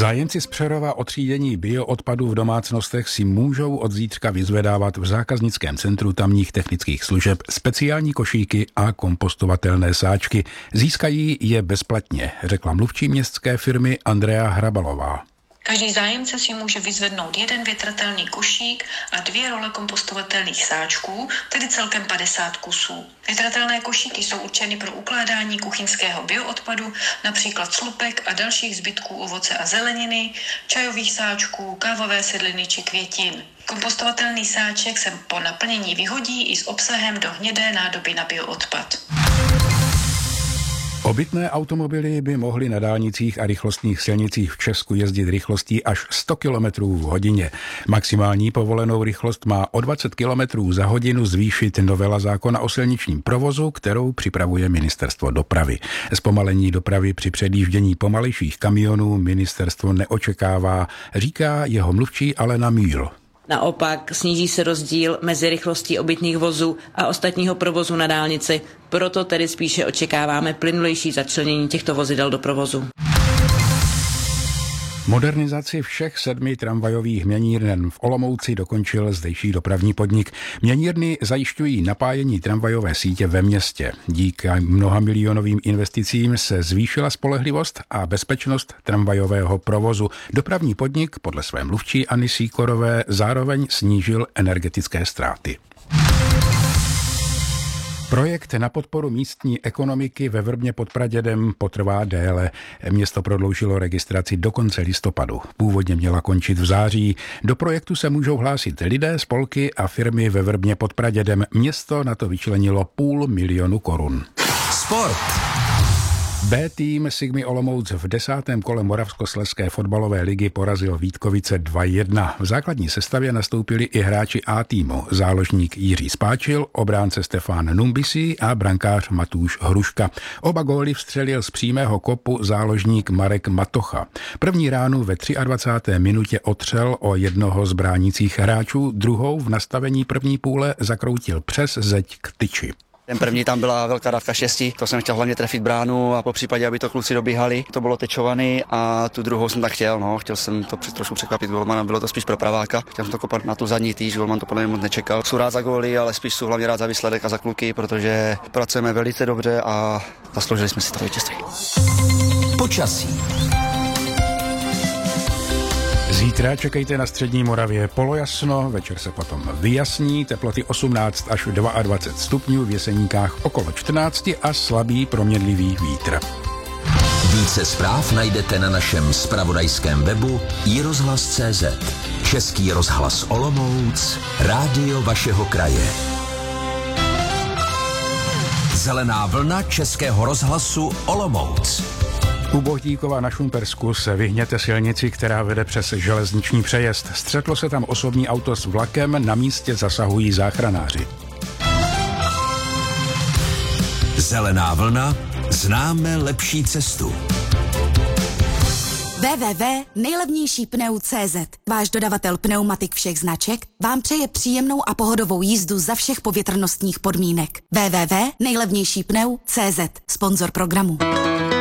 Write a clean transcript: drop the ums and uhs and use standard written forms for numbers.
Zájemci z Přerova o třídění bioodpadu v domácnostech si můžou od zítřka vyzvedávat v zákaznickém centru tamních technických služeb speciální košíky a kompostovatelné sáčky. Získají je bezplatně, řekla mluvčí městské firmy Andrea Hrabalová. Každý zájemce si může vyzvednout jeden větratelný košík a 2 role kompostovatelných sáčků, tedy celkem 50 kusů. Větratelné košíky jsou určeny pro ukládání kuchyňského bioodpadu, například slupek a dalších zbytků ovoce a zeleniny, čajových sáčků, kávové sedliny či květin. Kompostovatelný sáček se po naplnění vyhodí i s obsahem do hnědé nádoby na bioodpad. Obytné automobily by mohly na dálnicích a rychlostních silnicích v Česku jezdit rychlostí až 100 km v hodině. Maximální povolenou rychlost má o 20 km za hodinu zvýšit novela zákona o silničním provozu, kterou připravuje Ministerstvo dopravy. Zpomalení dopravy při předjíždění pomalejších kamionů ministerstvo neočekává, říká jeho mluvčí Alena Mühl. Naopak sníží se rozdíl mezi rychlostí obytných vozů a ostatního provozu na dálnici. Proto tedy spíše očekáváme plynulejší začlenění těchto vozidel do provozu. Modernizaci všech 7 tramvajových měníren v Olomouci dokončil zdejší dopravní podnik. Měnírny zajišťují napájení tramvajové sítě ve městě. Díky mnohamilionovým investicím se zvýšila spolehlivost a bezpečnost tramvajového provozu. Dopravní podnik podle své mluvčí Anny Síkorové zároveň snížil energetické ztráty. Projekt na podporu místní ekonomiky ve Vrbně pod Pradědem potrvá déle. Město prodloužilo registraci do konce listopadu. Původně měla končit v září. Do projektu se můžou hlásit lidé, spolky a firmy ve Vrbně pod Pradědem. Město na to vyčlenilo 500 000 korun. Sport. B tým Sigmy Olomouc v 10. kole Moravskoslezské fotbalové ligy porazil Vítkovice 2-1. V základní sestavě nastoupili i hráči A týmu, záložník Jiří Spáčil, obránce Stefán Numbisi a brankář Matúš Hruška. Oba góly vstřelil z přímého kopu záložník Marek Matocha. První ránu ve 23. minutě otřel o jednoho z bránících hráčů, druhou v nastavení první půle zakroutil přes zeď k tyči. Ten první tam byla velká dávka štěstí, to jsem chtěl hlavně trefit bránu a po případě, aby to kluci dobíhali. To bylo tečovaný a tu druhou jsem tak chtěl jsem to trošku překvapit golmana, bylo to spíš pro praváka. Chtěl jsem to kopat na tu zadní týž, golman to podle mě moc nečekal. Jsou rád za góly, ale spíš jsou hlavně rád za výsledek a za kluky, protože pracujeme velice dobře a zasloužili jsme si to vítězství. Počasí. Zítra čekejte na střední Moravě polojasno, večer se potom vyjasní, teploty 18 až 22 stupňů, v Jeseníkách okolo 14 a slabý proměnlivý vítr. Více zpráv najdete na našem zpravodajském webu iRozhlas.cz. Český rozhlas Olomouc, rádio vašeho kraje. Zelená vlna Českého rozhlasu Olomouc. U Bohtíkova na Šumpersku se vyhněte silnici, která vede přes železniční přejezd. Střetlo se tam osobní auto s vlakem, na místě zasahují záchranáři. Zelená vlna, známe lepší cestu. www.nejlevnějšípneu.cz. Váš dodavatel pneumatik všech značek vám přeje příjemnou a pohodovou jízdu za všech povětrnostních podmínek. www.nejlevnějšípneu.cz. Sponzor programu.